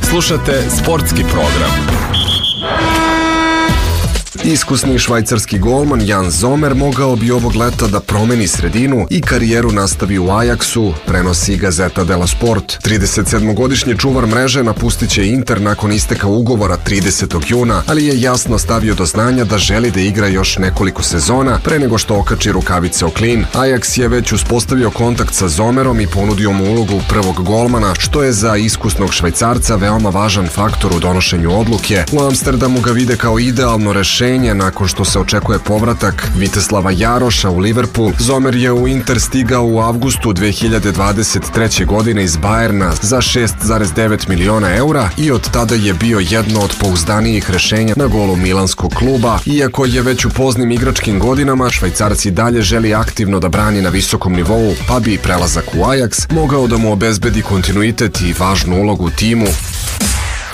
Slušate sportski program. Iskusni švajcarski golman Jan Zomer mogao bi ovog leta da promeni sredinu i karijeru nastavi u Ajaxu, prenosi Gazeta dello Sport. 37-godišnji čuvar mreže napustit će Inter nakon isteka ugovora 30. juna, ali je jasno stavio do znanja da želi da igra još nekoliko sezona pre nego što okači rukavice o klin. Ajax je već uspostavio kontakt sa Zomerom i ponudio mu ulogu prvog golmana, što je za iskusnog Švajcarca veoma važan faktor u donošenju odluke. U Amsterdamu ga vide kao idealno rešenje nakon što se očekuje povratak Viteslava Jaroša u Liverpool. Zomer je u Inter stigao u avgustu 2023. godine iz Bayerna za 6,9 miliona eura i od tada je bio jedno od pouzdanijih rešenja na golu milanskog kluba. Iako je već u poznim igračkim godinama, Švajcarac i dalje želi aktivno da brani na visokom nivou, pa bi prelazak u Ajax mogao da mu obezbedi kontinuitet i važnu ulogu u timu.